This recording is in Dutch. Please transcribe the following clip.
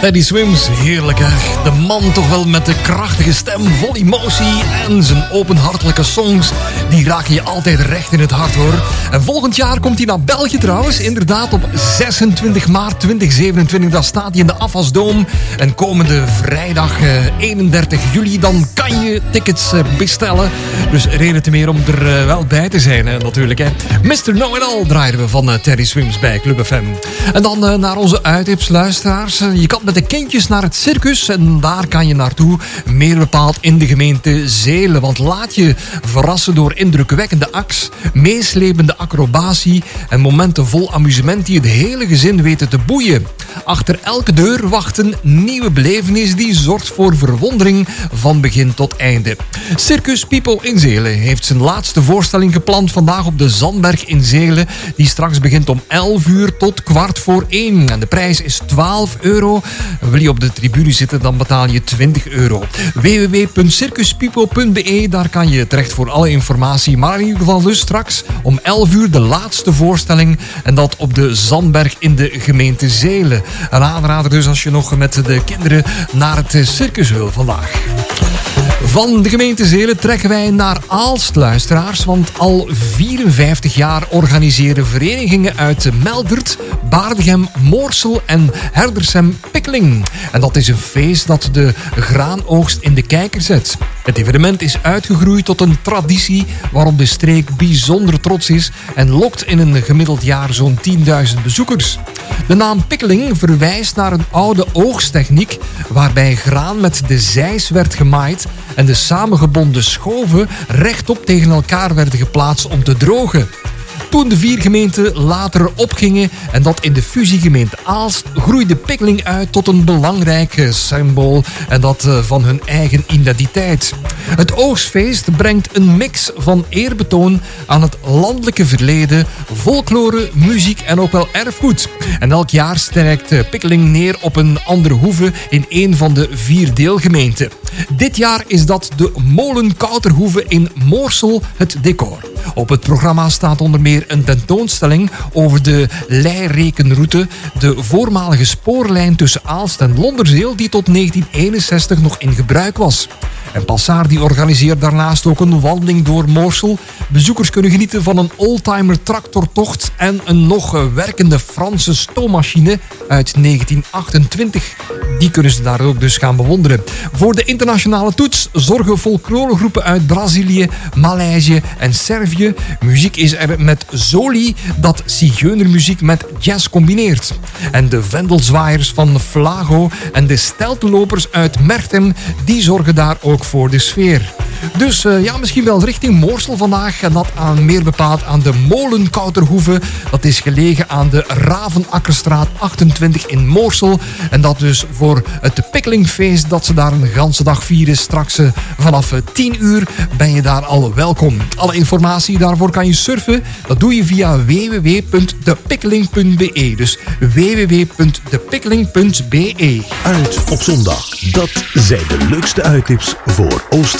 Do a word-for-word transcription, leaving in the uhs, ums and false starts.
Teddy Swims, heerlijk hè. De man toch wel met de krachtige stem, vol emotie en zijn openhartelijke songs. Die raken je altijd recht in het hart hoor. En volgend jaar komt hij naar België trouwens. Inderdaad op zesentwintig maart tweeduizend zevenentwintig. Daar staat hij in de Afasdome. En komende vrijdag eenendertig juli, dan kan je tickets bestellen. Dus reden te meer om er wel bij te zijn hè, natuurlijk hè. mister Know-it-all draaiden we van Teddy Swims bij Club F M. En dan naar onze uittips luisteraars. Je kan met de kindjes naar het circus en daar kan je naartoe. Meer bepaald in de gemeente Zeelen. Want laat je verrassen door indrukwekkende acts, meeslepende acrobatie en momenten vol amusement die het hele gezin weten te boeien. Achter elke deur wacht een nieuwe belevenis die zorgt voor verwondering van begin tot einde. Circus Pipo in Zeelen heeft zijn laatste voorstelling gepland vandaag op de Zandberg in Zeelen, die straks begint om elf uur tot kwart voor één. En de prijs is twaalf euro. Wil je op de tribune zitten, dan betaal je twintig euro. w w w punt circuspipo punt b e, daar kan je terecht voor alle informatie. Maar in ieder geval dus straks om elf uur de laatste voorstelling. En dat op de Zandberg in de gemeente Zeelen. Een aanrader dus als je nog met de kinderen naar het circus wil vandaag. Van de gemeente Zeelen trekken wij naar Aalst, luisteraars. Want al vierenvijftig jaar organiseren verenigingen uit Meldert, Baardegem, Moorsel en Herdershem Pikkeling. En dat is een feest dat de graanoogst in de kijker zet. Het evenement is uitgegroeid tot een traditie waarop de streek bijzonder trots is en lokt in een gemiddeld jaar zo'n tienduizend bezoekers. De naam pikkeling verwijst naar een oude oogstechniek waarbij graan met de zeis werd gemaaid en de samengebonden schoven rechtop tegen elkaar werden geplaatst om te drogen. Toen de vier gemeenten later opgingen en dat in de fusiegemeente Aalst, groeide pikkeling uit tot een belangrijk symbool en dat van hun eigen identiteit. Het oogstfeest brengt een mix van eerbetoon aan het landelijke verleden, folklore, muziek en ook wel erfgoed. En elk jaar strijkt pikkeling neer op een andere hoeve in een van de vier deelgemeenten. Dit jaar is dat de Molenkouterhoeve in Moorsel het decor. Op het programma staat onder meer een tentoonstelling over de Leirekenroute, de voormalige spoorlijn tussen Aalst en Londerzeel die tot negentien eenenzestig nog in gebruik was. En Passaar die organiseert daarnaast ook een wandeling door Moorsel. Bezoekers kunnen genieten van een oldtimer tractortocht en een nog werkende Franse stoommachine uit negentien achtentwintig. Die kunnen ze daar ook dus gaan bewonderen. Voor de internationale toets zorgen folkloregroepen uit Brazilië, Maleisië en Servië. Muziek is er met Zoli, dat zigeunermuziek met jazz combineert. En de vendelzwaaiers van Flago en de steltenlopers uit Mertem, die zorgen daar ook voor de sfeer. Dus uh, ja, misschien wel richting Moorsel vandaag. En dat aan, meer bepaald aan de Molenkouterhoeve. Dat is gelegen aan de Ravenakkerstraat achtentwintig in Moorsel. En dat dus voor het pikkelingfeest dat ze daar een ganse dag vieren. Straks uh, vanaf uh, tien uur ben je daar al welkom. Alle informatie daarvoor kan je surfen. Dat doe je via w w w punt de pikkeling punt b e. Dus w w w punt de pikkeling punt b e. Uit op zondag. Dat zijn de leukste uittips voor Oost